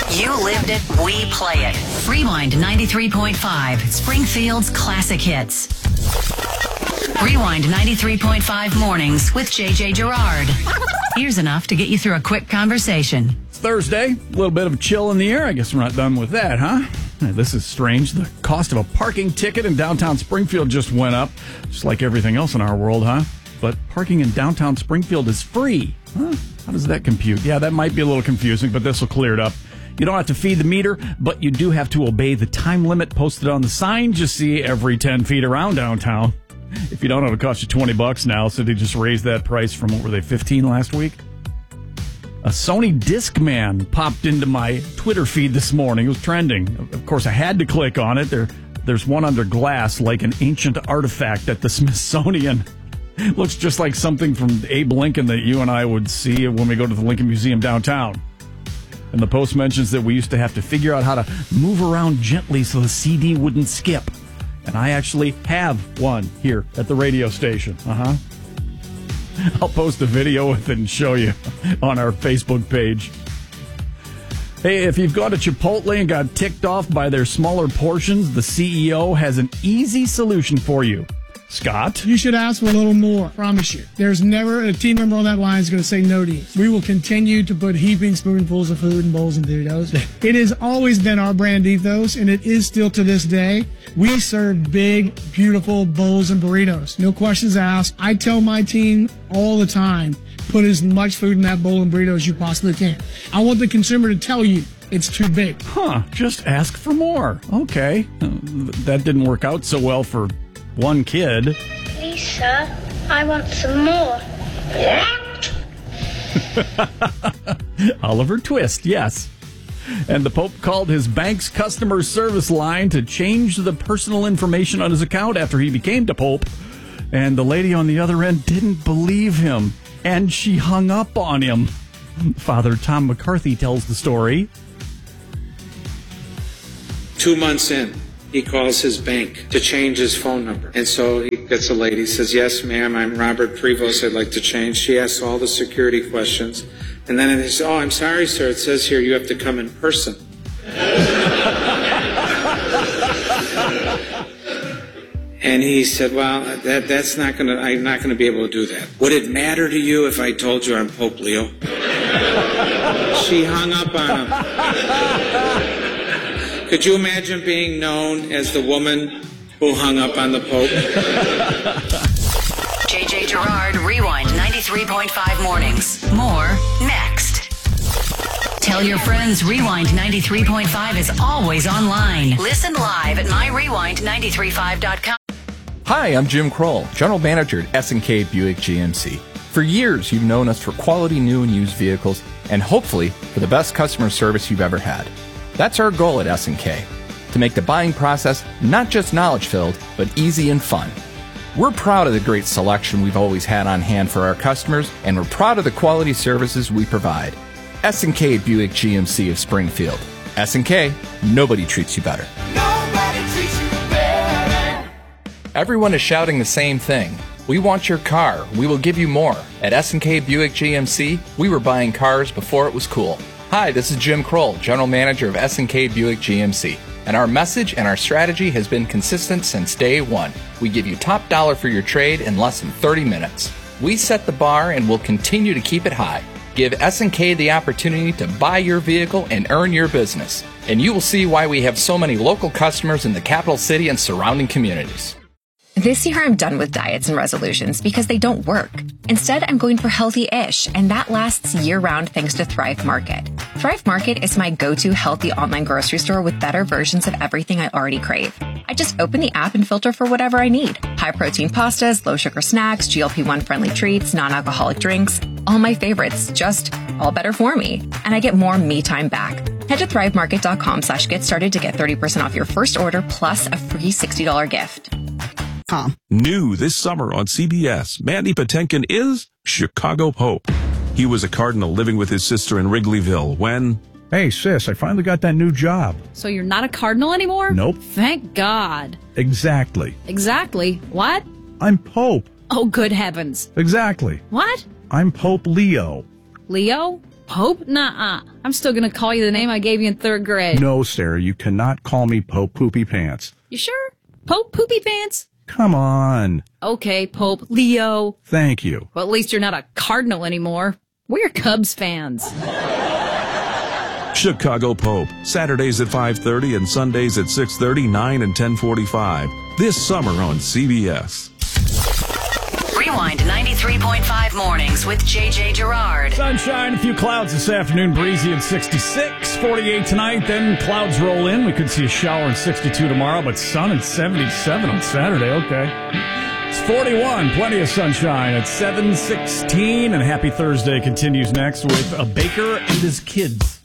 You lived it, we play it. Rewind 93.5, Springfield's classic hits. Rewind 93.5 mornings with JJ Gerard. Here's enough to get you through a quick conversation. It's Thursday, a little bit of a chill in the air. I guess we're not done with that, huh? This is strange. The cost of a parking ticket in downtown Springfield just went up, just like everything else in our world, huh? But parking in downtown Springfield is free. Huh? How does that compute? Yeah, that might be a little confusing, but this will clear it up. You don't have to feed the meter, but you do have to obey the time limit posted on the sign you see every 10 feet around downtown. If you don't, it'll cost you $20 now, so they just raised that price from, what were they, 15 last week? A Sony Discman popped into my Twitter feed this morning. It was trending. Of course, I had to click on it. There's one under glass, like an ancient artifact at the Smithsonian. Looks just like something from Abe Lincoln that you and I would see when we go to the Lincoln Museum downtown. And the post mentions that we used to have to figure out how to move around gently so the CD wouldn't skip. And I actually have one here at the radio station. I'll post a video with it and show you on our Facebook page. Hey, if you've gone to Chipotle and got ticked off by their smaller portions, the CEO has an easy solution for you. Scott? You should ask for a little more, I promise you. There's never a team member on that line is going to say no to you. We will continue to put heaping spoonfuls of food in bowls and burritos. It has always been our brand ethos, and it is still to this day. We serve big, beautiful bowls and burritos. No questions asked. I tell my team all the time, put as much food in that bowl and burrito as you possibly can. I want the consumer to tell you it's too big. Just ask for more. Okay. That didn't work out so well for one kid. Lisa, I want some more. What? Oliver Twist, yes. And the Pope called his bank's customer service line to change the personal information on his account after he became the Pope. And the lady on the other end didn't believe him, and she hung up on him. Father Tom McCarthy tells the story. 2 months in, he calls his bank to change his phone number. And so he gets a lady, says, "Yes, ma'am, I'm Robert Prevost. I'd like to change." She asks all the security questions. And then he says, "Oh, I'm sorry, sir. It says here you have to come in person." And he said, "Well, that's not going to, I'm not going to be able to do that. Would it matter to you if I told you I'm Pope Leo?" She hung up on him. Could you imagine being known as the woman who hung up on the Pope? JJ Gerard, Rewind 93.5 mornings. More next. Tell your friends Rewind 93.5 is always online. Listen live at myrewind935.com. Hi, I'm Jim Kroll, General Manager at S&K Buick GMC. For years, you've known us for quality new and used vehicles, and hopefully for the best customer service you've ever had. That's our goal at S&K, to make the buying process not just knowledge-filled, but easy and fun. We're proud of the great selection we've always had on hand for our customers, and we're proud of the quality services we provide. S&K Buick GMC of Springfield. S&K, nobody treats you better. Nobody treats you better. Everyone is shouting the same thing. We want your car. We will give you more. At S&K Buick GMC, we were buying cars before it was cool. Hi, this is Jim Kroll, General Manager of S&K Buick GMC. And our message and our strategy has been consistent since day one. We give you top dollar for your trade in less than 30 minutes. We set the bar and will continue to keep it high. Give S&K the opportunity to buy your vehicle and earn your business. And you will see why we have so many local customers in the capital city and surrounding communities. This year, I'm done with diets and resolutions because they don't work. Instead, I'm going for healthy-ish, and that lasts year-round thanks to Thrive Market. Thrive Market is my go-to healthy online grocery store with better versions of everything I already crave. I just open the app and filter for whatever I need. High-protein pastas, low-sugar snacks, GLP-1 friendly treats, non-alcoholic drinks. All my favorites, just all better for me. And I get more me time back. Head to thrivemarket.com/get started to get 30% off your first order plus a free $60 gift. New this summer on CBS, Mandy Patinkin is Chicago Pope. He was a cardinal living with his sister in Wrigleyville when... Hey, sis, I finally got that new job. So you're not a cardinal anymore? Nope. Thank God. Exactly. Exactly. What? I'm Pope. Oh, good heavens. Exactly. What? I'm Pope Leo. Leo? Pope? Nuh-uh. I'm still gonna call you the name I gave you in 3rd grade. No, Sarah, you cannot call me Pope Poopy Pants. You sure? Pope Poopy Pants? Come on. Okay, Pope Leo. Thank you. Well, at least you're not a Cardinal anymore. We're Cubs fans. Chicago Pope, Saturdays at 5:30 and Sundays at 6:30, 9 and 10:45. This summer on CBS. Rewind 93.5 mornings with JJ Gerard. Sunshine, a few clouds this afternoon, breezy and 66, 48 tonight, then clouds roll in. We could see a shower and 62 tomorrow, but sun and 77 on Saturday. Okay. It's 41, plenty of sunshine at 7:16, and Happy Thursday continues next with a baker and his kids.